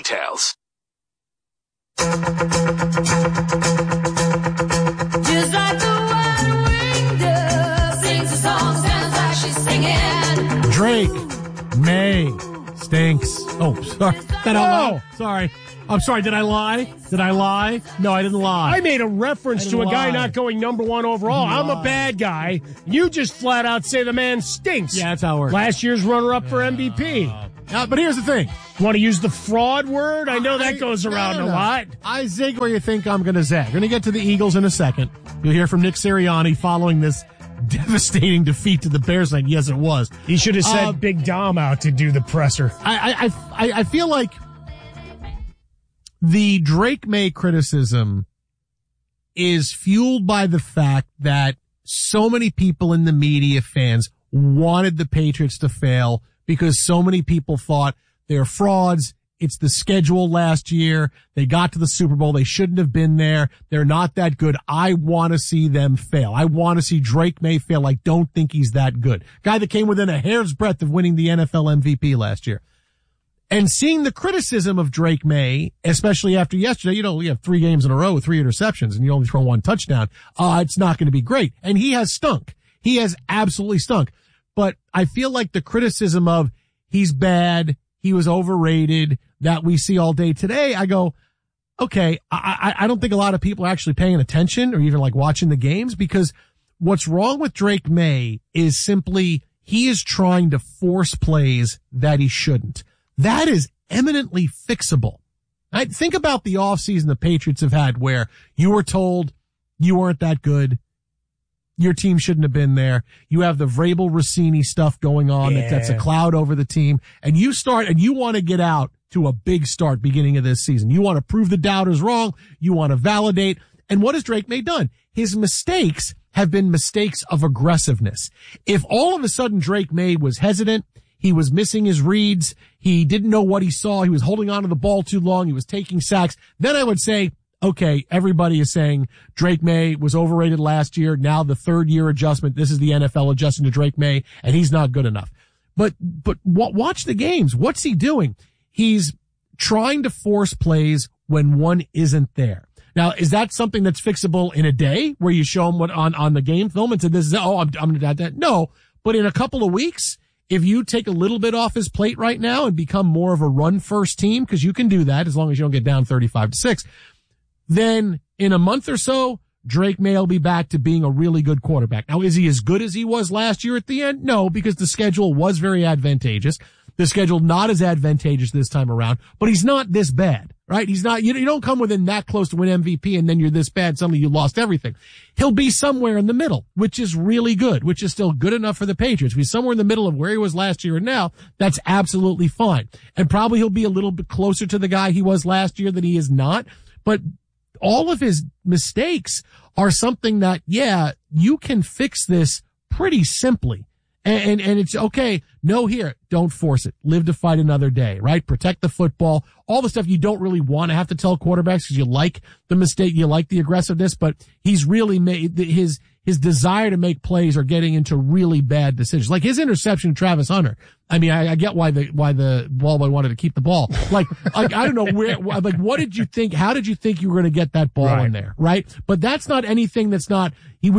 details. Just like the one-winged dove sings a song, sounds like she's singing. Drake May stinks. Oh, sorry. Sorry. I'm sorry. Did I lie? No, I didn't lie. I made a reference to a guy not going number one overall. I'm a bad guy. You just flat out say the man stinks. Yeah, that's how it works. Last year's runner-up for MVP. But here's the thing. Want to use the fraud word? I know that goes around a lot. I zig where you think I'm going to zag. We're going to get to the Eagles in a second. You'll hear from Nick Sirianni following this devastating defeat to the Bears. And yes, it was. He should have sent Big Dom out to do the presser. I feel like the Drake May criticism is fueled by the fact that so many people in the media, fans, wanted the Patriots to fail because so many people thought they're frauds. It's the schedule last year. They got to the Super Bowl. They shouldn't have been there. They're not that good. I want to see them fail. I want to see Drake May fail. I don't think he's that good. Guy that came within a hair's breadth of winning the NFL MVP last year. And seeing the criticism of Drake May, especially after yesterday, you have 3 games in a row with 3 interceptions and you only throw 1 touchdown. It's not going to be great. And he has stunk. He has absolutely stunk. But I feel like the criticism of he's bad, he was overrated, that we see all day today, I go, okay, I don't think a lot of people are actually paying attention or even like watching the games, because what's wrong with Drake May is simply he is trying to force plays that he shouldn't. That is eminently fixable. Think about the offseason the Patriots have had where you were told you weren't that good. Your team shouldn't have been there. You have the Vrabel Rossini stuff going on. Yeah. That's a cloud over the team. And you want to get out to a big start beginning of this season. You want to prove the doubters wrong. You want to validate. And what has Drake May done? His mistakes have been mistakes of aggressiveness. If all of a sudden Drake May was hesitant, he was missing his reads, he didn't know what he saw, he was holding on to the ball too long, he was taking sacks, then I would say, okay, everybody is saying Drake May was overrated last year. Now the 3rd year adjustment. This is the NFL adjusting to Drake May, and he's not good enough. But watch the games. What's he doing? He's trying to force plays when one isn't there. Now, is that something that's fixable in a day where you show him what on the game film and say, this is, I'm going to do that? No, but in a couple of weeks, if you take a little bit off his plate right now and become more of a run first team, because you can do that as long as you don't get down 35-6, then in a month or so, Drake May will be back to being a really good quarterback. Now, is he as good as he was last year at the end? No, because the schedule was very advantageous. The schedule not as advantageous this time around, but he's not this bad, right? He's not, you don't come within that close to win MVP and then you're this bad, suddenly you lost everything. He'll be somewhere in the middle, which is really good, which is still good enough for the Patriots. He's somewhere in the middle of where he was last year and now. That's absolutely fine. And probably he'll be a little bit closer to the guy he was last year than he is not, but all of his mistakes are something that, yeah, you can fix this pretty simply. And it's okay. No, here, don't force it. Live to fight another day, right? Protect the football. All the stuff you don't really want to have to tell quarterbacks because you like the mistake, you like the aggressiveness, but he's really made his desire to make plays are getting into really bad decisions. Like his interception to Travis Hunter. I mean, I get why the ball boy wanted to keep the ball. Like I don't know what did you think? How did you think you were going to get that ball in there? Right. But that's not anything that's not,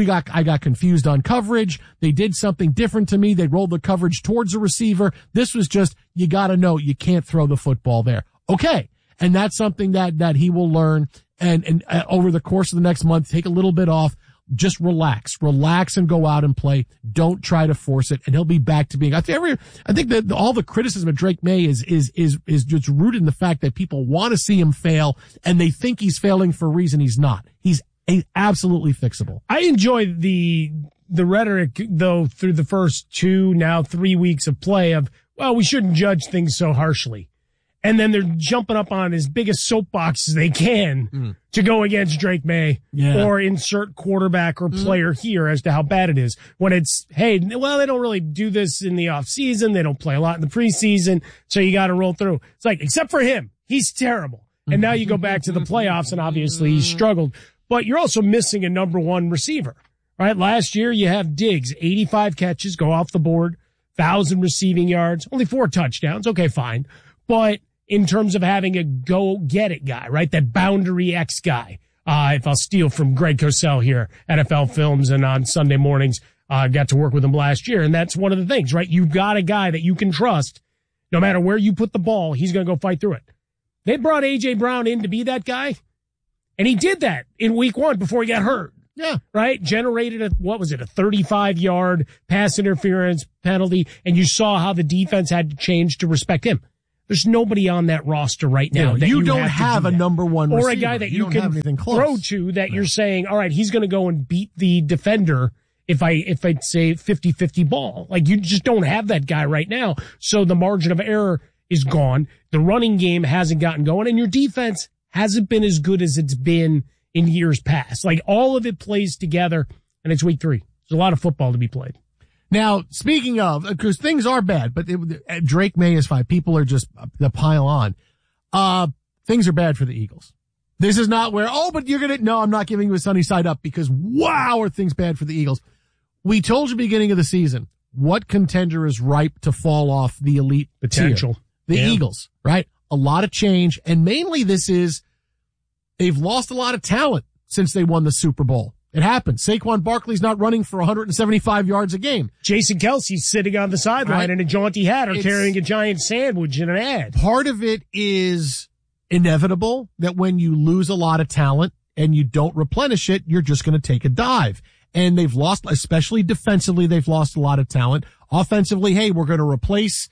I got confused on coverage. They did something different to me. They rolled the coverage towards the receiver. This was just, you got to know you can't throw the football there. Okay. And that's something that he will learn and over the course of the next month, take a little bit off. Just relax and go out and play. Don't try to force it. And he'll be back to being, I think that all the criticism of Drake May is just rooted in the fact that people want to see him fail and they think he's failing for a reason he's not. He's absolutely fixable. I enjoy the rhetoric though through the first 2, now 3 weeks of play of, well, we shouldn't judge things so harshly. And then they're jumping up on as big a soapbox as they can to go against Drake May or insert quarterback or player here as to how bad it is. When it's, hey, well, they don't really do this in the off season. They don't play a lot in the preseason. So you got to roll through. It's like, except for him, he's terrible. And now you go back to the playoffs and obviously he's struggled, but you're also missing a number 1 receiver, right? Last year you have Diggs, 85 catches, go off the board, 1,000 receiving yards, only 4 touchdowns. Okay, fine. But in terms of having a go-get-it guy, right? That boundary X guy. If I'll steal from Greg Cosell here, NFL Films, and on Sunday mornings, got to work with him last year. And that's one of the things, right? You've got a guy that you can trust. No matter where you put the ball, he's going to go fight through it. They brought A.J. Brown in to be that guy. And he did that in week 1 before he got hurt. Yeah. Right? Generated a 35-yard pass interference penalty. And you saw how the defense had to change to respect him. There's nobody on that roster right now. Yeah, that you don't have a number one receiver. Or a guy that you can throw to that you're saying, all right, he's going to go and beat the defender if I say 50-50 ball. Like, you just don't have that guy right now. So the margin of error is gone. The running game hasn't gotten going, and your defense hasn't been as good as it's been in years past. Like, all of it plays together, and it's week 3. There's a lot of football to be played. Now, speaking of, because things are bad, but Drake May is fine. People are just the pile on. Things are bad for the Eagles. This is not where, but no, I'm not giving you a sunny side up because wow, are things bad for the Eagles. We told you beginning of the season, what contender is ripe to fall off the elite potential? Tier? The Eagles, right? A lot of change. And mainly they've lost a lot of talent since they won the Super Bowl. It happened. Saquon Barkley's not running for 175 yards a game. Jason Kelsey's sitting on the sideline in a jaunty hat or carrying a giant sandwich in an ad. Part of it is inevitable that when you lose a lot of talent and you don't replenish it, you're just going to take a dive. And they've lost, especially defensively, they've lost a lot of talent. Offensively, hey, we're going to replace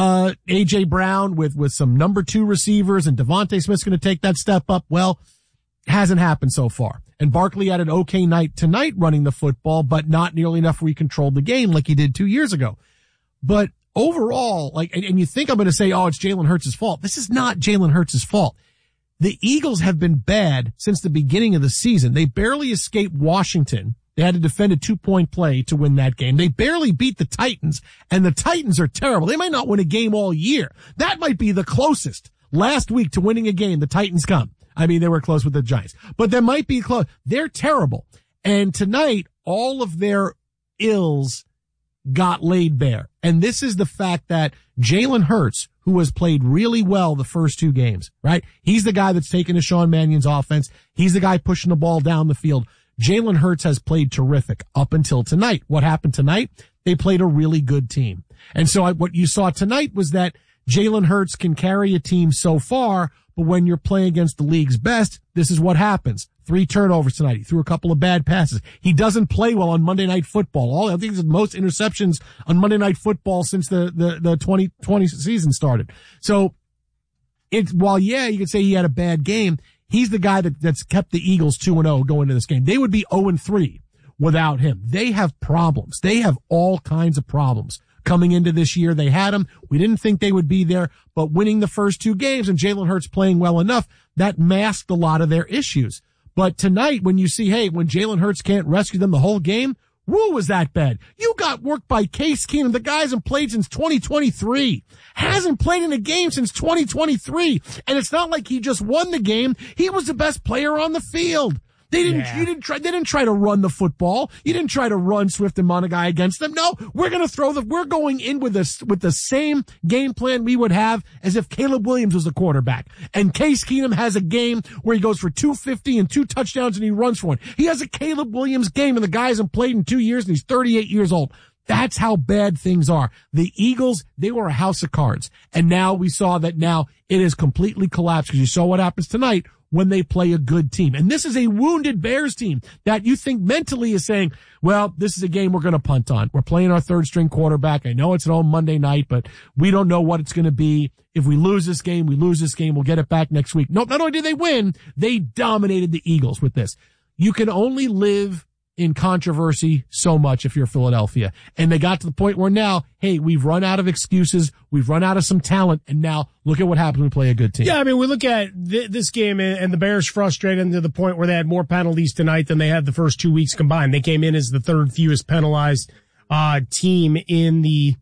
A.J. Brown with some number 2 receivers, and Devontae Smith's going to take that step up. Well, hasn't happened so far. And Barkley had an okay night tonight running the football, but not nearly enough where he controlled the game like he did 2 years ago. But overall, and you think I'm going to say, it's Jalen Hurts' fault. This is not Jalen Hurts' fault. The Eagles have been bad since the beginning of the season. They barely escaped Washington. They had to defend a 2-point play to win that game. They barely beat the Titans, and the Titans are terrible. They might not win a game all year. That might be the closest last week to winning a game the Titans come. I mean, they were close with the Giants, but they might be close. They're terrible. And tonight, all of their ills got laid bare. And this is the fact that Jalen Hurts, who has played really well the first 2 games, right? He's the guy that's taken to Sean Mannion's offense. He's the guy pushing the ball down the field. Jalen Hurts has played terrific up until tonight. What happened tonight? They played a really good team. And so what you saw tonight was that Jalen Hurts can carry a team so far, but when you're playing against the league's best, this is what happens. 3 turnovers tonight. He threw a couple of bad passes. He doesn't play well on Monday Night Football. I think it's the most interceptions on Monday Night Football since the 2020 season started. So while you could say he had a bad game, he's the guy that's kept the Eagles 2-0 going into this game. They would be 0-3 without him. They have problems. They have all kinds of problems. Coming into this year, they had them. We didn't think they would be there, but winning the first 2 games and Jalen Hurts playing well enough, that masked a lot of their issues. But tonight, when you see, when Jalen Hurts can't rescue them the whole game, woo, was that bad. You got worked by Case Keenum. The guy hasn't played since 2023. Hasn't played in a game since 2023. And it's not like he just won the game. He was the best player on the field. They didn't try to run the football. You didn't try to run Swift and Monagai against them. No, we're going in with the same game plan we would have as if Caleb Williams was the quarterback. And Case Keenum has a game where he goes for 250 and 2 touchdowns and he runs for one. He has a Caleb Williams game and the guy hasn't played in 2 years and he's 38 years old. That's how bad things are. The Eagles, they were a house of cards. And now we saw that now it has completely collapsed because you saw what happens tonight when they play a good team. And this is a wounded Bears team that you think mentally is saying, well, this is a game we're going to punt on. We're playing our 3rd string quarterback. I know it's an old Monday night, but we don't know what it's going to be. If we lose this game, we'll get it back next week. Nope, not only did they win, they dominated the Eagles with this. You can only live in controversy so much if you're Philadelphia. And they got to the point where now, hey, we've run out of excuses. We've run out of some talent. And now look at what happens when we play a good team. Yeah, I mean, we look at this game and the Bears frustrated to the point where they had more penalties tonight than they had the first 2 weeks combined. They came in as the 3rd fewest penalized team in the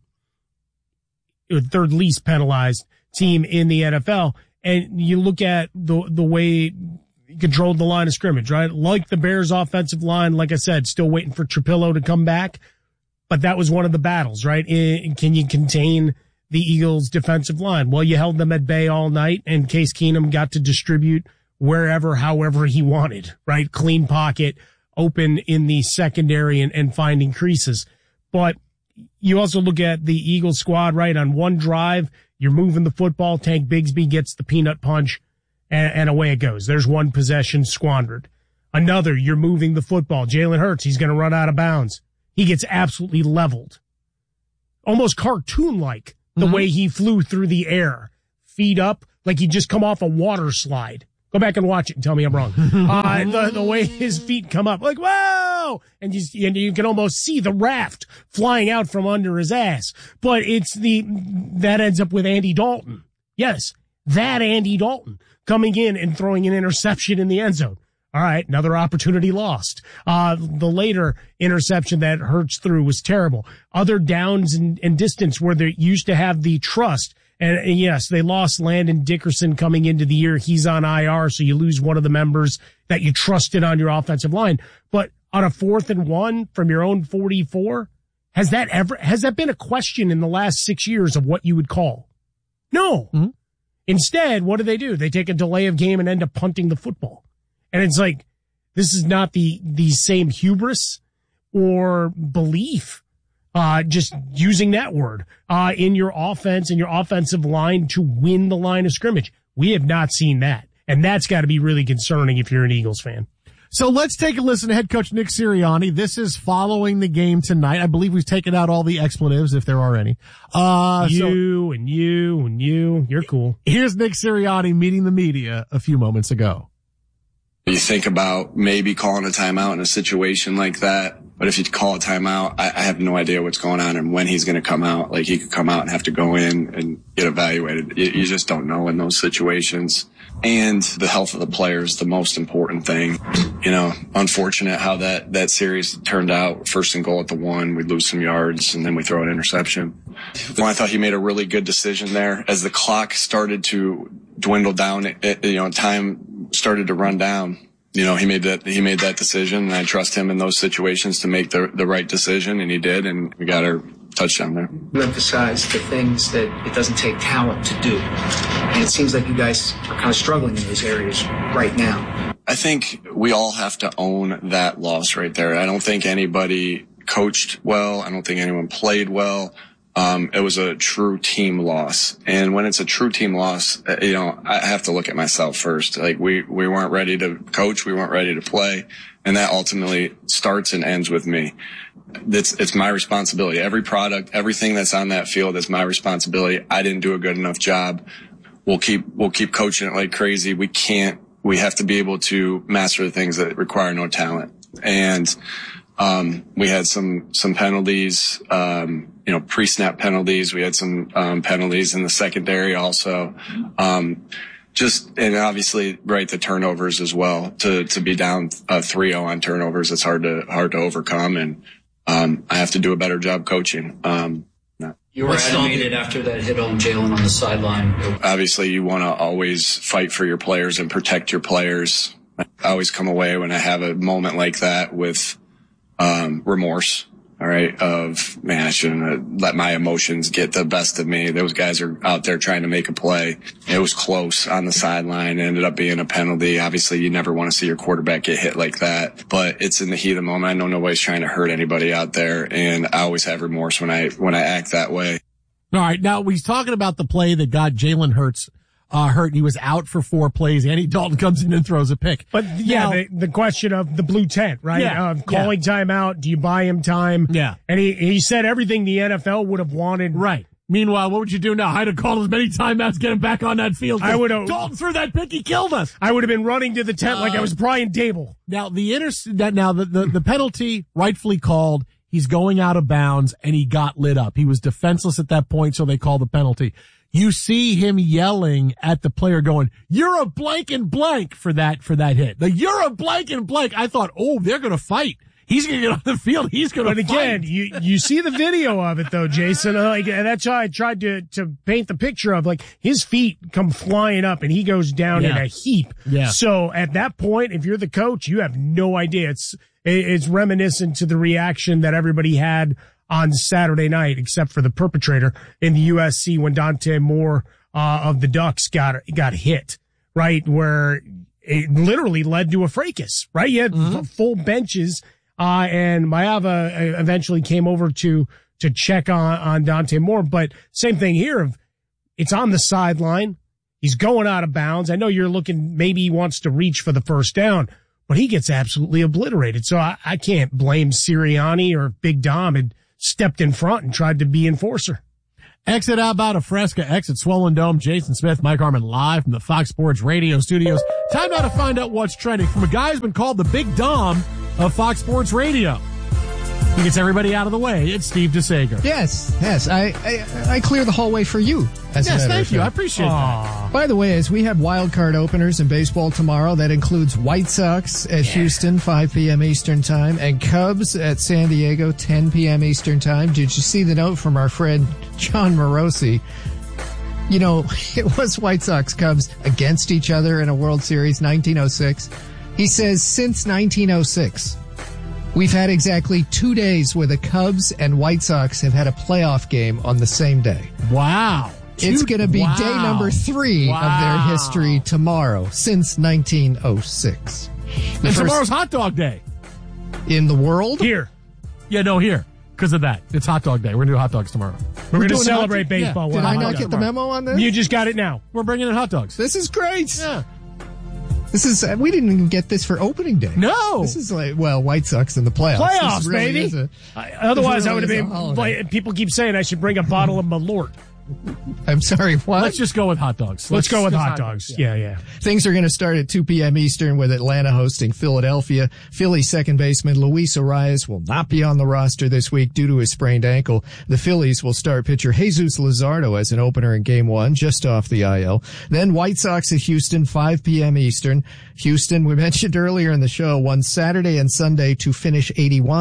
3rd least penalized team in the NFL. And you look at the way controlled the line of scrimmage, right? Like the Bears offensive line, like I said, still waiting for Trapillo to come back. But that was one of the battles, right? Can you contain the Eagles defensive line? Well, you held them at bay all night, and Case Keenum got to distribute wherever, however he wanted, right? Clean pocket, open in the secondary and finding creases. But you also look at the Eagles squad, right? On one drive, you're moving the football. Tank Bigsby gets the peanut punch, and away it goes. There's one possession squandered. Another, you're moving the football. Jalen Hurts, he's going to run out of bounds. He gets absolutely leveled. Almost cartoon-like, the way he flew through the air. Feet up, like he'd just come off a water slide. Go back and watch it and tell me I'm wrong. The way his feet come up, like, whoa! And you can almost see the raft flying out from under his ass. But that ends up with Andy Dalton. Yes, that Andy Dalton coming in and throwing an interception in the end zone. All right, another opportunity lost. The later interception that Hurts threw was terrible. Other downs and distance where they used to have the trust. And yes, they lost Landon Dickerson coming into the year. He's on IR, so you lose one of the members that you trusted on your offensive line. But on a 4th and 1 from your own 44, has that been a question in the last 6 years of what you would call? No. Mm-hmm. Instead, what do? They take a delay of game and end up punting the football. And it's like, this is not the same hubris or belief, just using that word, in your offense and your offensive line to win the line of scrimmage. We have not seen that. And that's got to be really concerning if you're an Eagles fan. So let's take a listen to head coach Nick Sirianni. This is following the game tonight. I believe we've taken out all the expletives, if there are any. You're cool. Here's Nick Sirianni meeting the media a few moments ago. You think about maybe calling a timeout in a situation like that. But if you call a timeout, I have no idea what's going on and when he's going to come out. Like, he could come out and have to go in and get evaluated. You just don't know in those situations. And the health of the player is the most important thing. You know, unfortunate how that series turned out. 1st and goal at the 1, we lose some yards, and then we throw an interception. I thought he made a really good decision there. As the clock started to dwindle down, time started to run down. You know, he made that decision, and I trust him in those situations to make the right decision, and he did, and we got our touchdown there. You emphasize the things that it doesn't take talent to do, and it seems like you guys are kind of struggling in those areas right now. I think we all have to own that loss right there. I don't think anybody coached well. I don't think anyone played well. It was a true team loss. And when it's a true team loss, I have to look at myself first. Like, we weren't ready to coach. We weren't ready to play. And that ultimately starts and ends with me. It's my responsibility. Every product, everything that's on that field is my responsibility. I didn't do a good enough job. We'll keep coaching it like crazy. We have to be able to master the things that require no talent. And, we had some penalties, pre-snap penalties. We had some, penalties in the secondary also. And obviously, right, the turnovers as well. To be down 3-0 on turnovers, it's hard to overcome. And, I have to do a better job coaching. You were animated after that hit on Jalen on the sideline. Obviously, you want to always fight for your players and protect your players. I always come away when I have a moment like that with remorse. All right. Man, I shouldn't have let my emotions get the best of me. Those guys are out there trying to make a play. It was close on the sideline. It ended up being a penalty. Obviously, you never want to see your quarterback get hit like that, but it's in the heat of the moment. I know nobody's trying to hurt anybody out there, and I always have remorse when I act that way. All right. Now, he's talking about the play that got Jalen Hurts hurt. He was out for 4 plays. Andy Dalton comes in and throws a pick. But yeah, the question of the blue tent, right? Yeah, calling timeout. Do you buy him time? Yeah. And he said everything the NFL would have wanted. Right. Meanwhile, what would you do now? I'd have called as many timeouts, get him back on that field. I would have. Dalton threw that pick. He killed us. I would have been running to the tent like I was Brian Dable. Now the penalty rightfully called. He's going out of bounds and he got lit up. He was defenseless at that point, so they called the penalty. You see him yelling at the player going, "You're a blank and blank" for that hit. "You're a blank and blank." I thought, oh, they're going to fight. He's going to get on the field. He's going to fight. But again, you see the video of it though, Jason. That's how I tried to paint the picture of, like, his feet come flying up and he goes down in a heap. Yeah. So at that point, if you're the coach, you have no idea. It's reminiscent to the reaction that everybody had on Saturday night, except for the perpetrator in the USC when Dante Moore of the Ducks got hit, right, where it literally led to a fracas, right? You had full benches, and Maeva eventually came over to check on Dante Moore, but same thing here. It's on the sideline. He's going out of bounds. I know you're looking, maybe he wants to reach for the first down, but he gets absolutely obliterated. So I can't blame Sirianni or Big Dom had stepped in front and tried to be enforcer. Exit Outbound of Fresca, exit Swollen Dome. Jason Smith, Mike Harmon live from the Fox Sports Radio studios. Time now to find out what's trending from a guy who's been called the Big Dom of Fox Sports Radio. He gets everybody out of the way. It's Steve DeSager. Yes. I clear the hallway for you. Yes, thank you. I appreciate that. By the way, as we have wild card openers in baseball tomorrow, that includes White Sox at Houston, 5 p.m. Eastern Time, and Cubs at San Diego, 10 p.m. Eastern Time. Did you see the note from our friend John Morosi? You know, it was White Sox Cubs against each other in a World Series, 1906. He says, since 1906, we've had exactly 2 days where the Cubs and White Sox have had a playoff game on the same day. Wow. It's going to be day number 3 of their history tomorrow, since 1906. And tomorrow's hot dog day. In the world? Here. Yeah, no, here. Because of that. It's hot dog day. We're going to do hot dogs tomorrow. We're going to celebrate baseball. Did I not get the memo on this? You just got it now. We're bringing in hot dogs. This is great. Yeah. This is, we didn't even get this for opening day. No. This is like, well, White Sox in the playoffs. Playoffs, really baby. Otherwise, really I would have been, like, people keep saying I should bring a bottle of Malort. I'm sorry, what? Let's just go with hot dogs. Let's go with hot dogs. Yeah. Things are going to start at 2 p.m. Eastern with Atlanta hosting Philadelphia. Phillies second baseman Luis Arias will not be on the roster this week due to his sprained ankle. The Phillies will start pitcher Jesus Luzardo as an opener in Game 1, just off the IL. Then White Sox at Houston, 5 p.m. Eastern. Houston, we mentioned earlier in the show, won Saturday and Sunday to finish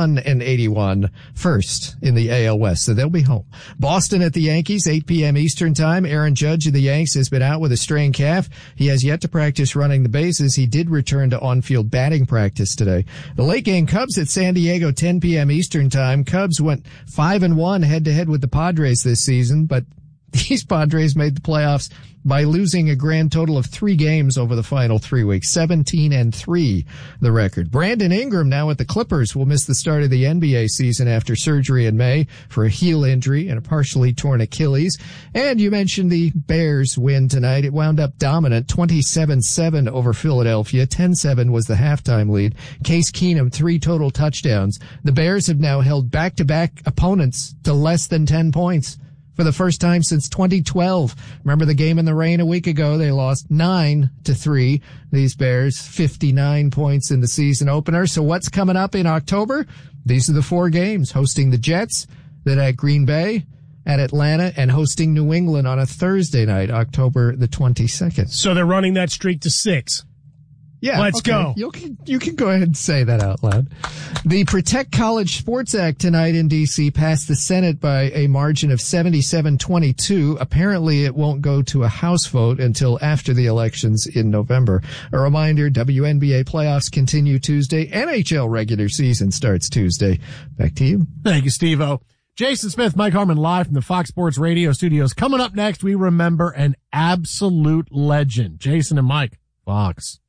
81-81 first in the AL West, so they'll be home. Boston at the Yankees, 8 p.m. Eastern Time. Aaron Judge of the Yanks has been out with a sprained calf. He has yet to practice running the bases. He did return to on-field batting practice today. The late game Cubs at San Diego, 10 p.m. Eastern Time. Cubs went 5-1 head-to-head with the Padres this season, but these Padres made the playoffs by losing a grand total of 3 games over the final 3 weeks. 17-3, the record. Brandon Ingram, now at the Clippers, will miss the start of the NBA season after surgery in May for a heel injury and a partially torn Achilles. And you mentioned the Bears win tonight. It wound up dominant, 27-7 over Philadelphia. 10-7 was the halftime lead. Case Keenum, 3 total touchdowns. The Bears have now held back-to-back opponents to less than 10 points. For the first time since 2012. Remember the game in the rain a week ago? They lost 9-3. These Bears, 59 points in the season opener. So what's coming up in October? These are the 4 games. Hosting the Jets, then at Green Bay, at Atlanta, and hosting New England on a Thursday night, October the 22nd. So they're running that streak to 6. Yeah, let's go. You can go ahead and say that out loud. The Protect College Sports Act tonight in D.C. passed the Senate by a margin of 77-22. Apparently, it won't go to a House vote until after the elections in November. A reminder, WNBA playoffs continue Tuesday. NHL regular season starts Tuesday. Back to you. Thank you, Steve-O. Jason Smith, Mike Harmon live from the Fox Sports Radio studios. Coming up next, we remember an absolute legend. Jason and Mike, Fox.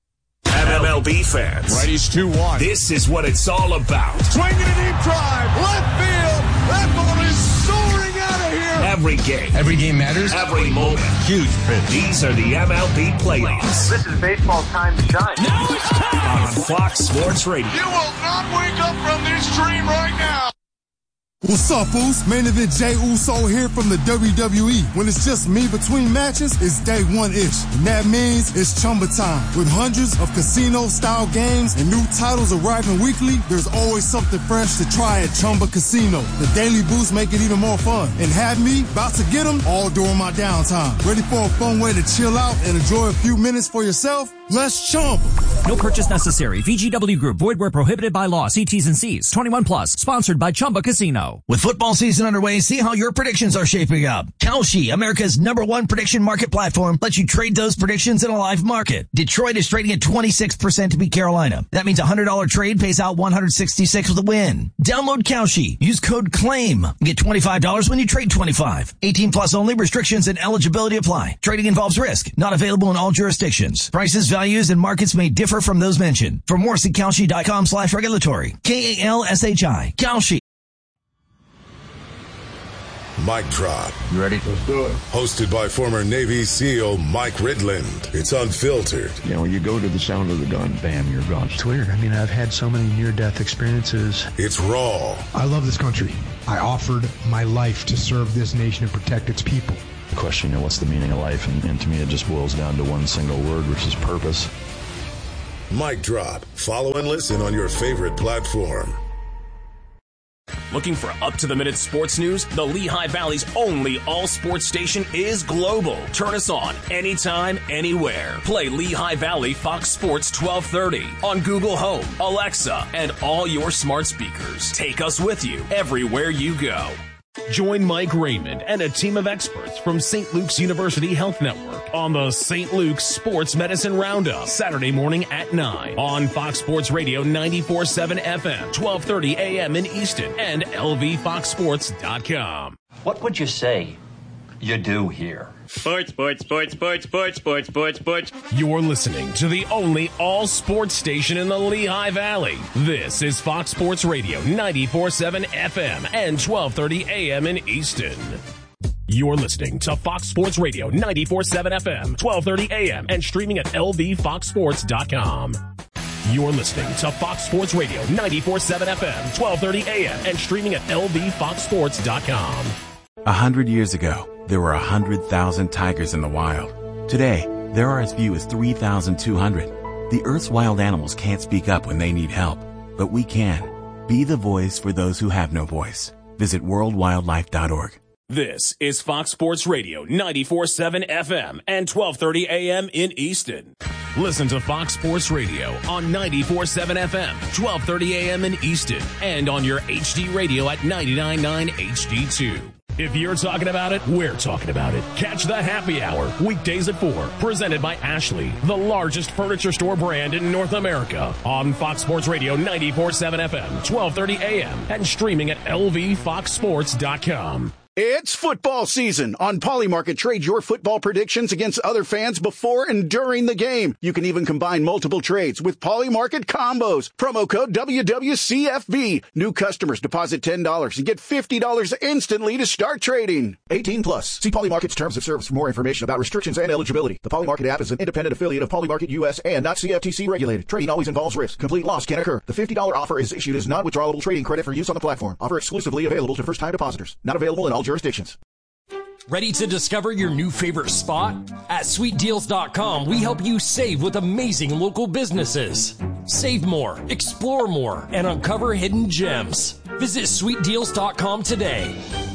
MLB fans. Righties 2-1. This is what it's all about. Swinging a deep drive. Left field. That ball is soaring out of here. Every game. Every game matters. Every moment. Huge pitch. These are the MLB playoffs. This is baseball's time to shine. Now it's time. On Fox Sports Radio. You will not wake up from this dream right now. What's up, Foos? Main event Jey Uso here from the WWE. When it's just me between matches, it's day 1-ish. And that means it's Chumba time. With hundreds of casino-style games and new titles arriving weekly, there's always something fresh to try at Chumba Casino. The daily boosts make it even more fun. And have me about to get them all during my downtime. Ready for a fun way to chill out and enjoy a few minutes for yourself? Let's Chumba. No purchase necessary. VGW Group. Void where prohibited by law. See T's and C's. 21 plus. Sponsored by Chumba Casino. With football season underway, see how your predictions are shaping up. Kalshi, America's #1 prediction market platform, lets you trade those predictions in a live market. Detroit is trading at 26% to beat Carolina. That means a $100 trade pays out $166 with a win. Download Kalshi. Use code CLAIM. Get $25 when you trade 25. 18 plus only. Restrictions and eligibility apply. Trading involves risk. Not available in all jurisdictions. Prices, values, and markets may differ from those mentioned. For more, see Kalshi.com/regulatory. KALSHI. Kalshi. Mic Drop. You ready? Let's do it. Hosted by former Navy SEAL Mike Ridland. It's unfiltered. You know, when you go to the sound of the gun, bam, you're gone. It's weird. I mean, I've had so many near-death experiences. It's raw. I love this country. I offered my life to serve this nation and protect its people. The question, what's the meaning of life? And to me, it just boils down to one single word, which is purpose. Mic Drop. Follow and listen on your favorite platform. Looking for up-to-the-minute sports news? The Lehigh Valley's only all-sports station is global. Turn us on anytime, anywhere. Play Lehigh Valley Fox Sports 1230 on Google Home, Alexa, and all your smart speakers. Take us with you everywhere you go. Join Mike Raymond and a team of experts from St. Luke's University Health Network on the St. Luke's Sports Medicine Roundup, Saturday morning at 9 on Fox Sports Radio 94.7 FM, 1230 AM in Easton, and lvfoxsports.com. What would you say you do here? Sports. You're listening to the only all-sports station in the Lehigh Valley. This is Fox Sports Radio 94.7 FM and 1230 AM in Easton. You're listening to Fox Sports Radio 94.7 FM, 1230 AM, and streaming at lvfoxsports.com. You're listening to Fox Sports Radio 94.7 FM, 1230 AM, and streaming at lvfoxsports.com. 100 years ago, there were 100,000 tigers in the wild. Today, there are as few as 3,200. The Earth's wild animals can't speak up when they need help, but we can. Be the voice for those who have no voice. Visit worldwildlife.org. This is Fox Sports Radio 94.7 FM and 1230 AM in Easton. Listen to Fox Sports Radio on 94.7 FM, 1230 AM in Easton, and on your HD radio at 99.9 HD2. If you're talking about it, we're talking about it. Catch the Happy Hour, weekdays at 4, presented by Ashley, the largest furniture store brand in North America, on Fox Sports Radio 94.7 FM, 1230 AM, and streaming at lvfoxsports.com. It's football season. On Polymarket, trade your football predictions against other fans before and during the game. You can even combine multiple trades with Polymarket combos. Promo code WWCFB. New customers deposit $10 and get $50 instantly to start trading. 18 plus. See Polymarket's terms of service for more information about restrictions and eligibility. The Polymarket app is an independent affiliate of Polymarket US and not CFTC regulated. Trading always involves risk. Complete loss can occur. The $50 offer is issued as non-withdrawable trading credit for use on the platform. Offer exclusively available to first-time depositors. Not available in all jurisdictions. Ready to discover your new favorite spot? At sweetdeals.com, we help you save with amazing local businesses. Save more, explore more, and uncover hidden gems. Visit sweetdeals.com today.